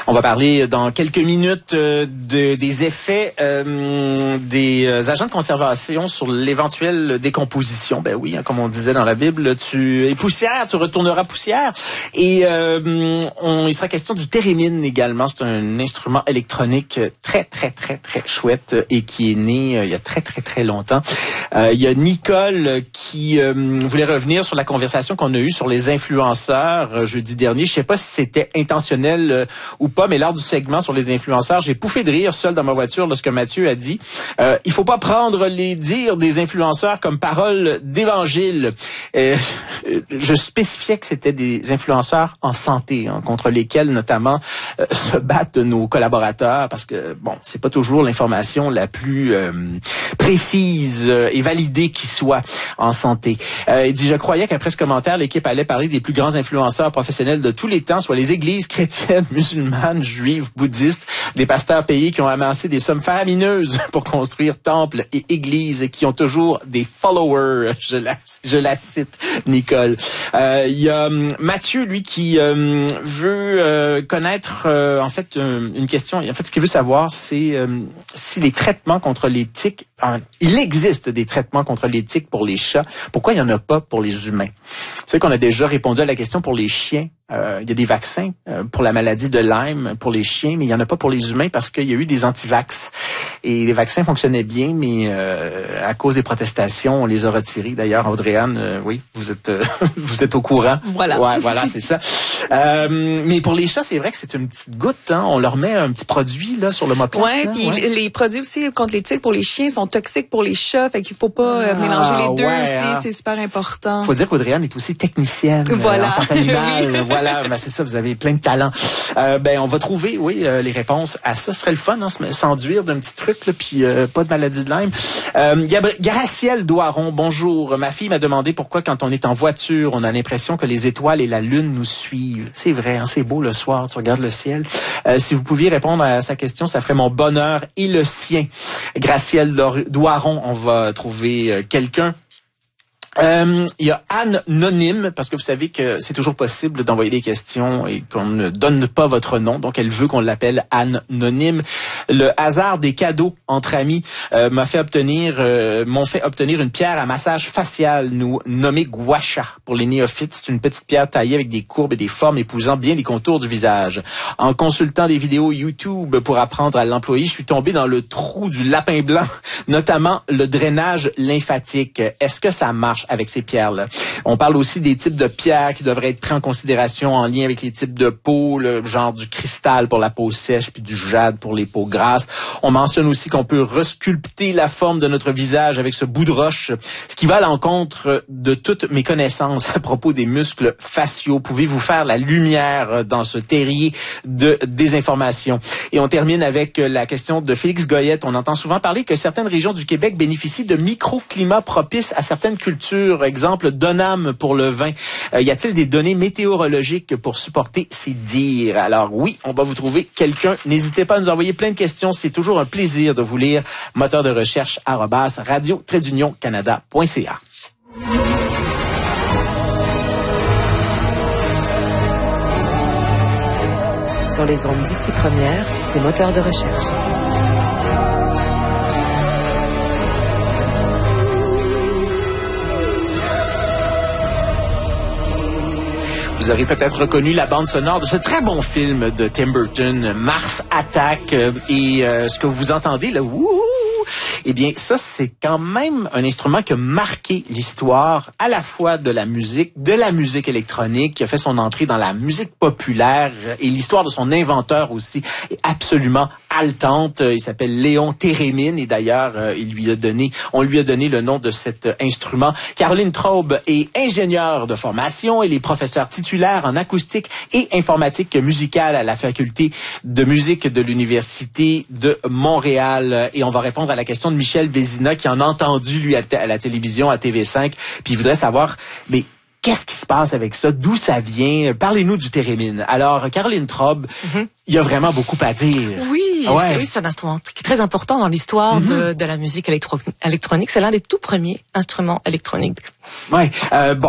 On va parler dans quelques minutes des effets des agents de conservation sur l'éventuelle décomposition. Ben oui, hein, comme on disait dans la Bible, tu es poussière, tu retourneras poussière. Et il sera question du thérémine également. C'est un instrument électronique très chouette et qui est né il y a très longtemps. Il y a Nicole qui voulait revenir sur la conversation qu'on a eue sur les influenceurs jeudi dernier. Je sais pas si c'était intentionnel ou pas, mais lors du segment sur les influenceurs, j'ai pouffé de rire seul dans ma voiture lorsque Mathieu a dit il faut pas prendre les dires des influenceurs comme parole d'évangile. Je spécifiais que c'était des influenceurs en santé, hein, contre lesquels notamment se battent nos collaborateurs, parce que bon, c'est pas toujours l'information la plus précise et validée qui soit en santé. Il dit, je croyais qu'après ce commentaire, l'équipe allait parler des plus grands influenceurs professionnels de tous les temps, soit les églises chrétiennes, musulmanes, juives, bouddhistes, des pasteurs payés qui ont amassé des sommes faramineuses pour construire temples et églises et qui ont toujours des followers. Je la cite, Nicole. Il y a Mathieu, lui, qui veut connaître en fait une question. En fait, ce qu'il veut savoir, c'est si les traitements contre les tiques, il existe des traitements contre les tiques pour les chats. Pourquoi il n'y en a pas pour les humains? C'est qu'on a déjà répondu à la question pour les chiens. Il y a des vaccins pour la maladie de Lyme pour les chiens, mais il n'y en a pas pour les humains parce qu'il y a eu des anti-vax. Et les vaccins fonctionnaient bien, mais à cause des protestations, on les a retirés. D'ailleurs, Audrey-Anne, oui, vous êtes au courant. Voilà. Ouais, voilà, c'est ça. Mais pour les chats, c'est vrai que c'est une petite goutte. Hein. On leur met un petit produit là sur le moped. Ouais, puis les produits aussi contre les tiques pour les chiens sont toxiques pour les chats, fait qu'il faut pas mélanger les deux aussi, hein. C'est super important. Faut dire qu'Audrey-Anne est aussi technicienne en santé animale. Oui. Voilà, ben c'est ça, vous avez plein de talents. On va trouver, les réponses à ça. Ce serait le fun, hein, s'enduire d'un petit truc, là, puis pas de maladie de Lyme. Gracielle Doiron, bonjour. Ma fille m'a demandé pourquoi, quand on est en voiture, on a l'impression que les étoiles et la lune nous suivent. C'est vrai, hein, c'est beau le soir, tu regardes le ciel. Si vous pouviez répondre à sa question, ça ferait mon bonheur et le sien. Gracielle Doiron, on va trouver quelqu'un. Il y a Anonyme, parce que vous savez que c'est toujours possible d'envoyer des questions et qu'on ne donne pas votre nom, donc elle veut qu'on l'appelle Anonyme. Le hasard des cadeaux entre amis m'ont fait obtenir une pierre à massage facial nommée Gua Sha. Pour les néophytes, c'est une petite pierre taillée avec des courbes et des formes épousant bien les contours du visage. En consultant des vidéos YouTube pour apprendre à l'employer, je suis tombé dans le trou du lapin blanc, notamment le drainage lymphatique. Est-ce que ça marche avec ces pierres-là? On parle aussi des types de pierres qui devraient être pris en considération en lien avec les types de peau, le genre du cristal pour la peau sèche puis du jade pour les peaux grasses. On mentionne aussi qu'on peut resculpter la forme de notre visage avec ce bout de roche, ce qui va à l'encontre de toutes mes connaissances à propos des muscles faciaux. Pouvez-vous faire la lumière dans ce terrier de désinformation? Et on termine avec la question de Félix Goyette. On entend souvent parler que certaines régions du Québec bénéficient de microclimats propices à certaines cultures. Exemple, Donham pour le vin. Y a-t-il des données météorologiques pour supporter ces dires? Alors oui, on va vous trouver quelqu'un. N'hésitez pas à nous envoyer plein de questions. C'est toujours un plaisir de vous lire. Moteur de recherche @radio-canada.ca. Sur les ondes d'ici première, c'est Moteur de recherche. Vous aurez peut-être reconnu la bande sonore de ce très bon film de Tim Burton, Mars Attack. Et ce que vous entendez là, eh bien, ça, c'est quand même un instrument qui a marqué l'histoire à la fois de la musique électronique, qui a fait son entrée dans la musique populaire, et l'histoire de son inventeur aussi est absolument haletante. Il s'appelle Léon Thérémine, et d'ailleurs, on lui a donné le nom de cet instrument. Caroline Traube est ingénieure de formation. Elle est professeure titulaire en acoustique et informatique musicale à la faculté de musique de l'Université de Montréal. Et on va répondre à la question de Michel Vézina, qui en a entendu, lui, à la télévision, à TV5, puis il voudrait savoir, mais qu'est-ce qui se passe avec ça? D'où ça vient? Parlez-nous du thérémine. Alors, Caroline Traube, il y a vraiment beaucoup à dire. Oui, c'est un instrument qui est très important dans l'histoire de la musique électronique. C'est l'un des tout premiers instruments électroniques. Ouais.